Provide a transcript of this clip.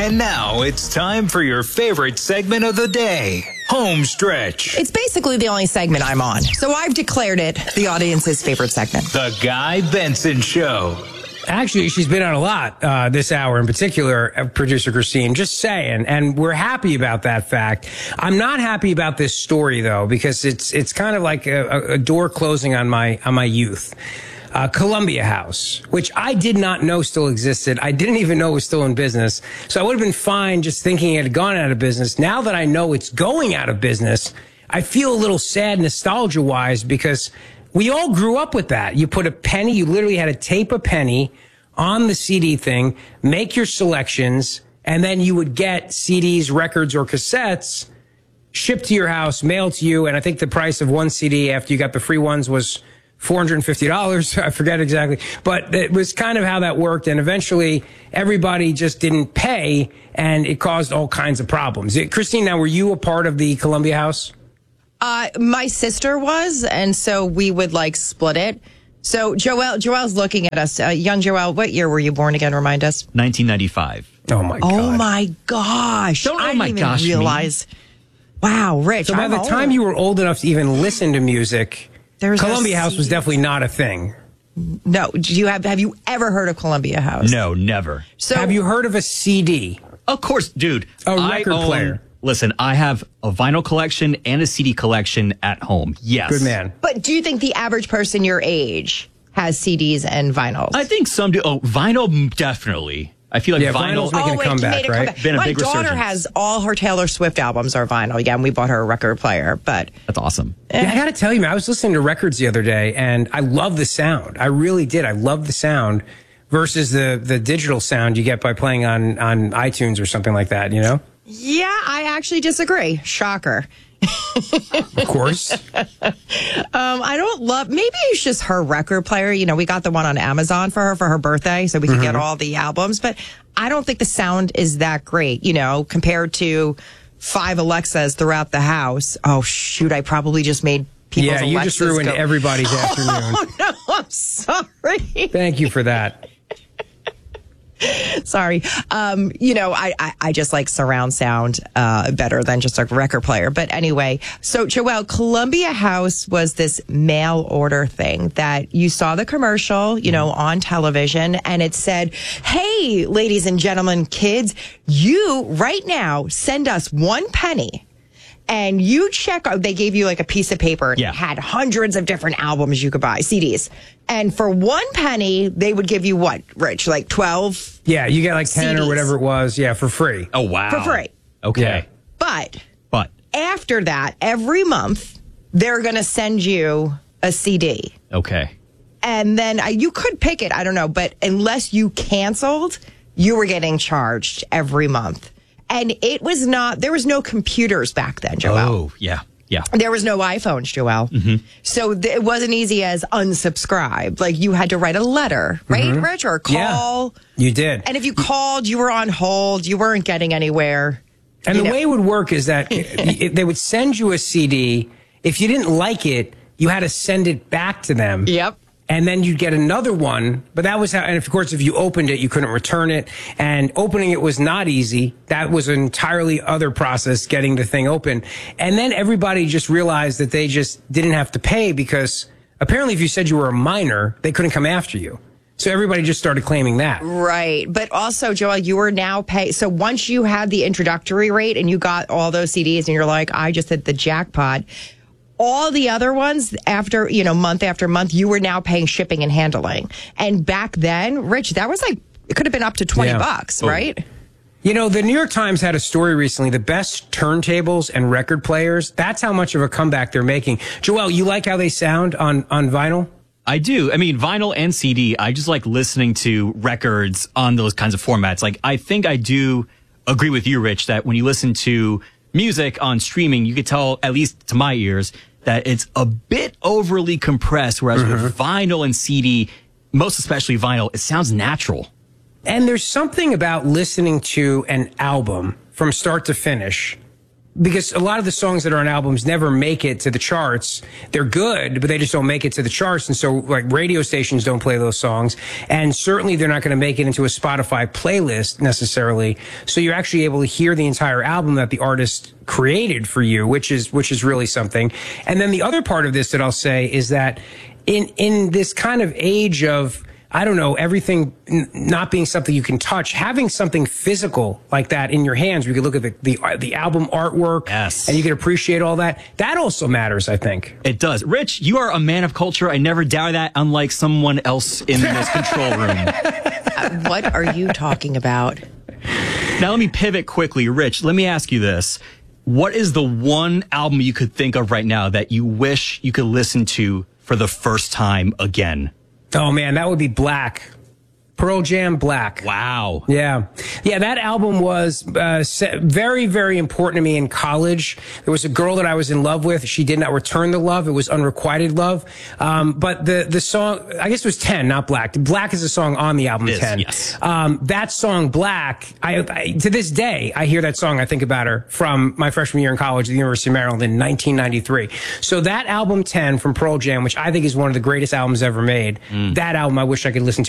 And now it's time for your favorite segment of the day, Home Stretch. It's basically the only segment I'm on, so I've declared it the audience's favorite segment. The Guy Benson Show. Actually, she's been on a lot this hour in particular, producer Christine, just saying. And we're happy about that fact. I'm not happy about this story, though, because it's kind of like a door closing on my youth. Columbia House, which I did not know still existed. I didn't even know it was still in business. So I would have been fine just thinking it had gone out of business. Now that I know it's going out of business, I feel a little sad nostalgia-wise because we all grew up with that. You put a penny, you literally had to tape a penny on the CD thing, make your selections, and then you would get CDs, records, or cassettes shipped to your house, mailed to you. And I think the price of one CD after you got the free ones was $450. I forget exactly. But it was kind of how that worked. And eventually everybody just didn't pay and it caused all kinds of problems. Christine, now were you a part of the Columbia House? My sister was, and so we would split it. So Joel's looking at us. Young Joel, what year were you born again? Remind us. 1995. Oh my God. Oh my gosh. I didn't even realize. Wow, Rich. So by the time you were old enough to even listen to music, Columbia House was definitely not a thing. No. Have you ever heard of Columbia House? No, never. So have you heard of a CD? Of course, dude. A record player. Listen, I have a vinyl collection and a CD collection at home. Yes. Good man. But do you think the average person your age has CDs and vinyls? I think some do. Oh, vinyl, definitely. I feel like vinyl's making a comeback, right? Been a big My daughter resurgence. has all her Taylor Swift albums are vinyl. Yeah, and we bought her a record player, but that's awesome. Yeah, I got to tell you, man, I was listening to records the other day, and I love the sound. I really did. I love the sound versus the digital sound you get by playing on iTunes or something like that, you know? Yeah, I actually disagree. Shocker. Of course. I don't love, maybe it's just her record player. You know, we got the one on Amazon for her birthday so we could get all the albums, but I don't think the sound is that great, you know, compared to 5 Alexas throughout the house. Oh, shoot, I probably just made people's Alexas you just ruined everybody's afternoon. Oh, no, I'm sorry. Thank you for that. Sorry. You know, I just like surround sound better than just a record player. But anyway, so Joelle, Columbia House was this mail order thing that you saw the commercial, you know, on television, and it said, hey, ladies and gentlemen, kids, you right now send us 1 penny. And you check out, they gave you like a piece of paper and it had hundreds of different albums you could buy, CDs. And for 1 penny, they would give you what, Rich? Like 12? Yeah, you get like 10 CDs. or whatever it was. Yeah, for free. Oh, wow. For free. Okay. Yeah. But after that, every month, they're going to send you a CD. Okay. And then you could pick it, I don't know, but unless you canceled, you were getting charged every month. And it was not, there was no computers back then, Joel. Oh, yeah. Yeah. There was no iPhones, Joel. So it wasn't easy as unsubscribe. Like you had to write a letter, right, Rich? Or call. Yeah, you did. And if you called, you were on hold. You weren't getting anywhere. And the way it would work is that they would send you a CD. If you didn't like it, you had to send it back to them. Yep. And then you'd get another one. But that was how, and of course, if you opened it, you couldn't return it. And opening it was not easy. That was an entirely other process, getting the thing open. And then everybody just realized that they just didn't have to pay because apparently if you said you were a minor, they couldn't come after you. So everybody just started claiming that. Right. But also, Joel, you were now pay. So once you had the introductory rate and you got all those CDs and you're like, I just hit the jackpot. All the other ones, after, you know, month after month, you were now paying shipping and handling. And back then, Rich, that was like, it could have been up to $20, right? You know, the New York Times had a story recently, the best turntables and record players. That's how much of a comeback they're making. Joelle, you like how they sound on vinyl? I do. I mean, vinyl and CD, I just like listening to records on those kinds of formats. Like, I think I do agree with you, Rich, that when you listen to music on streaming, you could tell, at least to my ears, that it's a bit overly compressed, whereas with vinyl and CD, most especially vinyl, it sounds natural. And there's something about listening to an album from start to finish because a lot of the songs that are on albums never make it to the charts. They're good, but they just don't make it to the charts. And so like radio stations don't play those songs. And certainly they're not going to make it into a Spotify playlist necessarily. So you're actually able to hear the entire album that the artist created for you, which is really something. And then the other part of this that I'll say is that in this kind of age of, I don't know, everything not being something you can touch, having something physical like that in your hands, where you can look at the album artwork, yes, and you can appreciate all that. That also matters, I think. It does. Rich, you are a man of culture. I never doubt that, unlike someone else in this control room. What are you talking about? Now let me pivot quickly. Rich, let me ask you this. What is the one album you could think of right now that you wish you could listen to for the first time again? Oh man, that would be Black. Pearl Jam, Black. Wow. Yeah. Yeah, that album was very, very important to me in college. There was a girl that I was in love with. She did not return the love. It was unrequited love. But the song, I guess it was 10, not Black. Black is a song on the album 10. Yes. That song, Black, I to this day, I hear that song. I think about her from my freshman year in college at the University of Maryland in 1993. So that album 10 from Pearl Jam, which I think is one of the greatest albums ever made, that album I wish I could listen to